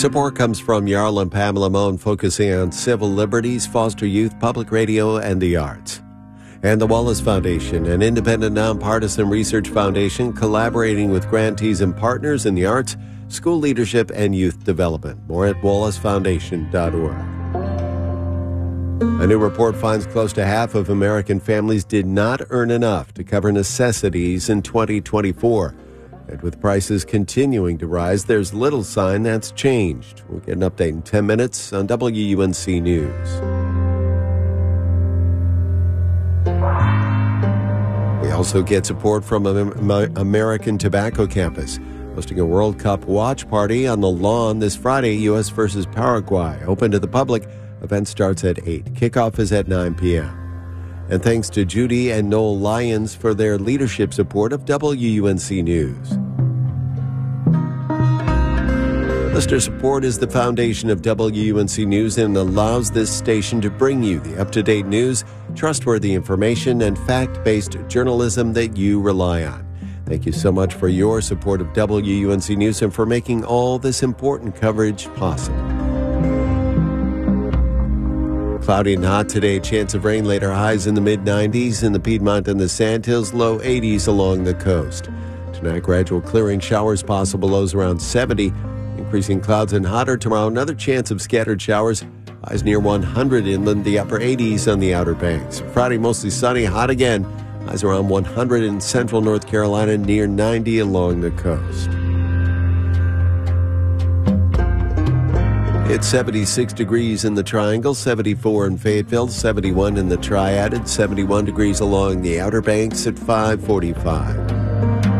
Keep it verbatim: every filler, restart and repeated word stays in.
Support comes from Jarl and Pamela Mohn, focusing on civil liberties, foster youth, public radio, and the arts. And the Wallace Foundation, an independent, nonpartisan research foundation collaborating with grantees and partners in the arts, school leadership, and youth development. More at wallace foundation dot org. A new report finds close to half of American families did not earn enough to cover necessities in twenty twenty-four. And with prices continuing to rise, there's little sign that's changed. We'll get an update in ten minutes on W U N C News. We also get support from American Tobacco Campus, hosting a World Cup watch party on the lawn this Friday, U S versus Paraguay. Open to the public. Event starts at eight. Kickoff is at nine p.m. And thanks to Judy and Noel Lyons for their leadership support of W U N C News. Listener support is the foundation of W U N C News and allows this station to bring you the up-to-date news, trustworthy information, and fact-based journalism that you rely on. Thank you so much for your support of W U N C News and for making all this important coverage possible. Cloudy and hot today, chance of rain later, highs in the mid nineties in the Piedmont and the Sandhills, low eighties along the coast. Tonight, gradual clearing, showers possible, lows around seventy. Increasing clouds and hotter tomorrow, another chance of scattered showers, highs near one hundred inland, the upper eighties on the Outer Banks. Friday, mostly sunny, hot again, highs around one hundred in central North Carolina, near ninety along the coast. It's seventy-six degrees in the Triangle, seventy-four in Fayetteville, seventy-one in the Triad, and seventy-one degrees along the Outer Banks at five forty-five.